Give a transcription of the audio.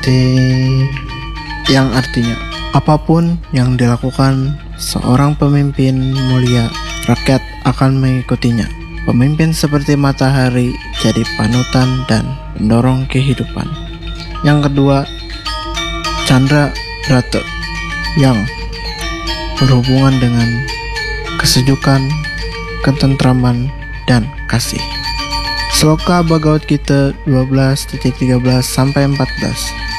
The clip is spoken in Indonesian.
yang artinya apapun yang dilakukan seorang pemimpin mulia, rakyat akan mengikutinya. Pemimpin seperti matahari jadi panutan dan mendorong kehidupan. Yang kedua, Chandra Rata yang berhubungan dengan kesejukan, ketentraman, dan kasih. Sloka Bhagavad Gita 12:13-14.